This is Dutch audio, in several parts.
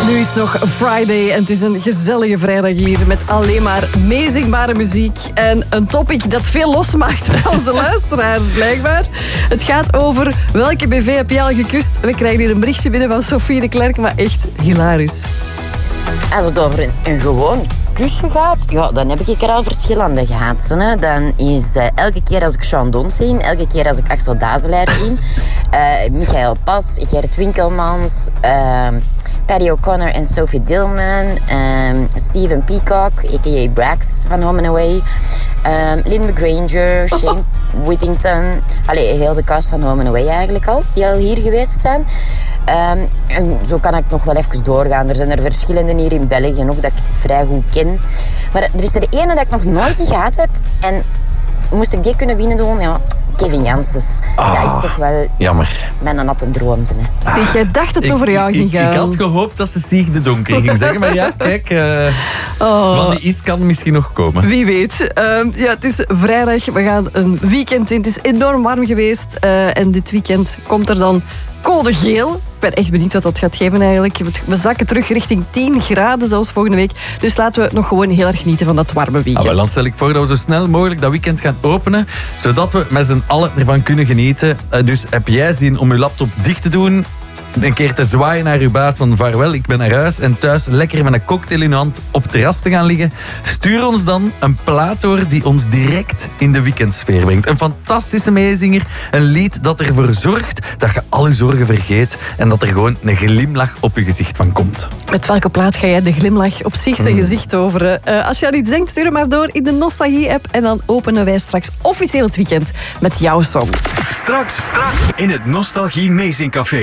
Nu is nog Friday en het is een gezellige vrijdag hier met alleen maar meezingbare muziek en een topic dat veel losmaakt bij onze luisteraars, blijkbaar. Het gaat over welke BV heb je al gekust? We krijgen hier een berichtje binnen van Sophie de Klerk, maar echt hilarisch. Als het over een gewoon kusje gaat, ja, dan heb ik er al verschillende gehad. Hè. Dan is elke keer als ik Sean Don zie, elke keer als ik Axel Dazelaar zie, Michael Pas, Gert Winkelmans, Paddy O'Connor en Sophie Dillman, Steven Peacock, a.k.a. Brax van Home and Away, Lynn McGranger, Shane Whittington. Allee, heel de cast van Home and Away eigenlijk al, die al hier geweest zijn. En zo kan ik nog wel even doorgaan. Er zijn er verschillende hier in België nog dat ik vrij goed ken. Maar er is er de ene dat ik nog nooit gehad heb. En moest ik die kunnen winnen doen, ja, Kevin Janssens. Dat is toch wel jammer. Mijn natte droom. Zeg, jij dacht het over jou ging gaan. Ik had gehoopt dat ze Sieg de Donker ging zeggen. Maar ja, kijk, van die is kan misschien nog komen. Wie weet. Ja, het is vrijdag. We gaan een weekend in. Het is enorm warm geweest. En dit weekend komt er dan code geel. Ik ben echt benieuwd wat dat gaat geven eigenlijk. We zakken terug richting 10 graden zelfs volgende week. Dus laten we nog gewoon heel erg genieten van dat warme weekend. Dan stel ik voor dat we zo snel mogelijk dat weekend gaan openen. Zodat we met z'n allen ervan kunnen genieten. Dus heb jij zin om je laptop dicht te doen? Een keer te zwaaien naar uw baas van vaarwel, ik ben naar huis. En thuis lekker met een cocktail in uw hand op het terras te gaan liggen. Stuur ons dan een plaat door die ons direct in de weekendsfeer brengt. Een fantastische meezinger. Een lied dat ervoor zorgt dat je al je zorgen vergeet. En dat er gewoon een glimlach op je gezicht van komt. Met welke plaat ga jij de glimlach op zich zijn gezicht toveren? Als je aan iets denkt, stuur hem maar door in de Nostalgie-app. En dan openen wij straks officieel het weekend met jouw song. Straks in het Nostalgie Meezingcafé.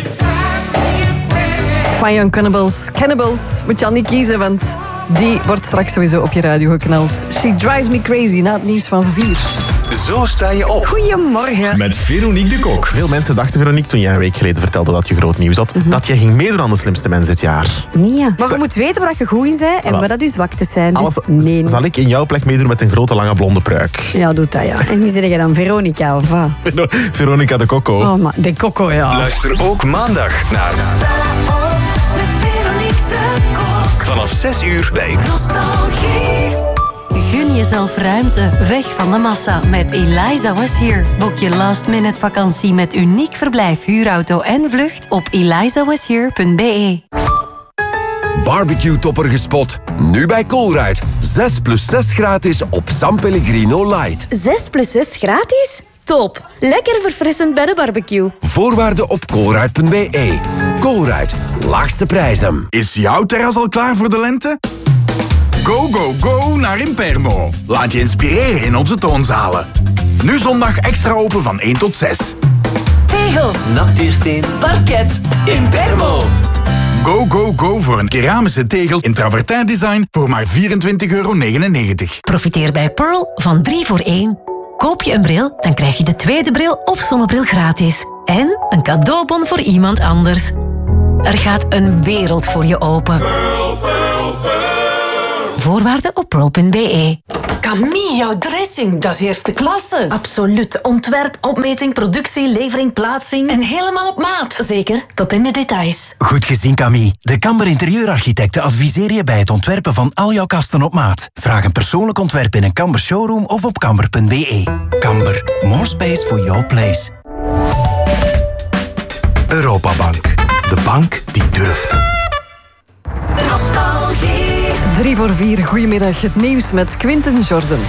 Fine Young Cannibals moet je al niet kiezen, want die wordt straks sowieso op je radio geknald. She Drives Me Crazy, na het nieuws van 4. Zo sta je op. Goedemorgen. Met Veronique de Kok. Veel mensen dachten, Veronique, toen jij een week geleden vertelde dat je groot nieuws had, dat jij ging meedoen aan de slimste mens dit jaar. Ja. Maar je moet weten waar je goed in bent en waar je zwaktes zijn. Dus nee. Zal ik in jouw plek meedoen met een grote lange blonde pruik? Ja, doe dat, ja. En wie zeg je dan? Veronica of wat? Veronica de Coco. Oh, maar de Coco, ja. Luister ook maandag naar vanaf 6 uur bij Nostalgie. Gun jezelf ruimte, weg van de massa met Eliza Was Here. Boek je last-minute vakantie met uniek verblijf, huurauto en vlucht op elizawashere.be. Barbecue-topper gespot. Nu bij Colruyt. 6+6 gratis op San Pellegrino Light. 6+6 gratis? Top. Lekker verfrissend bij de barbecue. Voorwaarden op colruyt.be. Colruyt. Laagste prijzen. Is jouw terras al klaar voor de lente? Go, go, go naar Impermo. Laat je inspireren in onze toonzalen. Nu zondag extra open van 1 tot 6. Tegels, nachtuursteen, parket, Impermo. Go, go, go voor een keramische tegel in travertijn design voor maar €24,99. Profiteer bij Pearl van 3 voor 1. Koop je een bril, dan krijg je de tweede bril of zonnebril gratis. En een cadeaubon voor iemand anders. Er gaat een wereld voor je open. Pearl, Pearl, Pearl. Voorwaarden op pearl.be. Camille, jouw dressing, dat is eerste klasse. Absoluut. Ontwerp, opmeting, productie, levering, plaatsing. En helemaal op maat. Zeker, tot in de details. Goed gezien, Camille. De Kamber Interieurarchitecten adviseren je bij het ontwerpen van al jouw kasten op maat. Vraag een persoonlijk ontwerp in een Kamber showroom of op kamber.be. Kamber, more space for your place. Europabank. De bank die durft. Nostalgie. 3 voor 4, goedemiddag. Het nieuws met Quinten Jordens.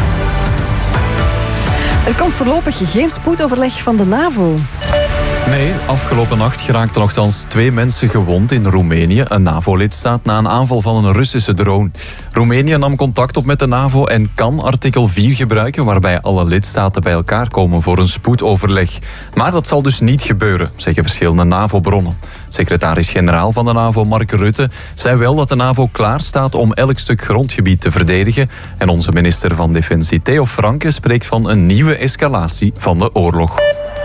Er komt voorlopig geen spoedoverleg van de NAVO. Nee, afgelopen nacht geraakten nogthans 2 mensen gewond in Roemenië, een NAVO-lidstaat, na een aanval van een Russische drone. Roemenië nam contact op met de NAVO en kan artikel 4 gebruiken, waarbij alle lidstaten bij elkaar komen voor een spoedoverleg. Maar dat zal dus niet gebeuren, zeggen verschillende NAVO-bronnen. Secretaris-generaal van de NAVO, Mark Rutte, zei wel dat de NAVO klaar staat om elk stuk grondgebied te verdedigen. En onze minister van Defensie, Theo Franke, spreekt van een nieuwe escalatie van de oorlog.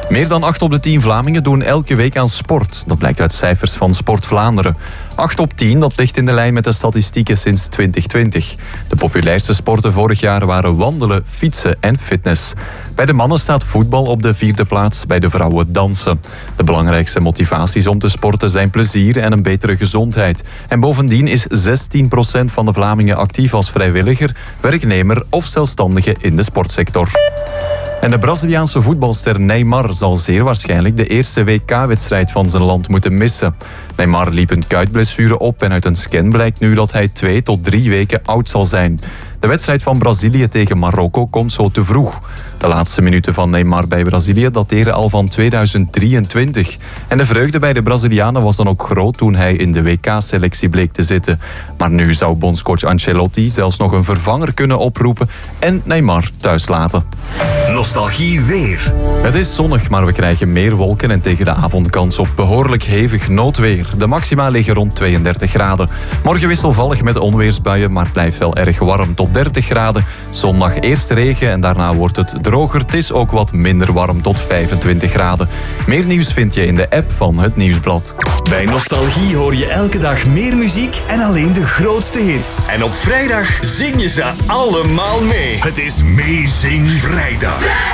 Meer dan 8 op de 10 Vlamingen doen elke week aan sport. Dat blijkt uit cijfers van Sport Vlaanderen. 8 op 10, dat ligt in de lijn met de statistieken sinds 2020. De populairste sporten vorig jaar waren wandelen, fietsen en fitness. Bij de mannen staat voetbal op de 4e plaats, bij de vrouwen dansen. De belangrijkste motivaties om te sporten zijn plezier en een betere gezondheid. En bovendien is 16% van de Vlamingen actief als vrijwilliger, werknemer of zelfstandige in de sportsector. En de Braziliaanse voetbalster Neymar zal zeer waarschijnlijk de eerste WK-wedstrijd van zijn land moeten missen. Neymar liep een kuitblessure op en uit een scan blijkt nu dat hij 2 tot 3 weken oud zal zijn. De wedstrijd van Brazilië tegen Marokko komt zo te vroeg. De laatste minuten van Neymar bij Brazilië dateren al van 2023. En de vreugde bij de Brazilianen was dan ook groot toen hij in de WK-selectie bleek te zitten. Maar nu zou bondscoach Ancelotti zelfs nog een vervanger kunnen oproepen en Neymar thuis laten. Nostalgie weer. Het is zonnig, maar we krijgen meer wolken en tegen de avond kans op behoorlijk hevig noodweer. De maxima liggen rond 32 graden. Morgen wisselvallig met onweersbuien, maar blijft wel erg warm tot 30 graden. Zondag eerst regen en daarna wordt het droger. Het is ook wat minder warm tot 25 graden. Meer nieuws vind je in de app van Het Nieuwsblad. Bij Nostalgie hoor je elke dag meer muziek en alleen de grootste hits. En op vrijdag zing je ze allemaal mee. Het is Meezing Vrijdag.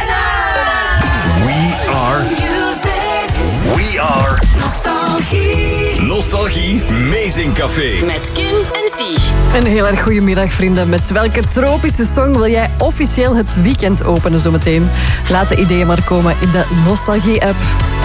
We are music. We are Nostalgie. Nostalgie Meezing Café. Met Kim en Zie. Een heel erg goedemiddag, vrienden. Met welke tropische song wil jij officieel het weekend openen zometeen? Laat de ideeën maar komen in de Nostalgie-app.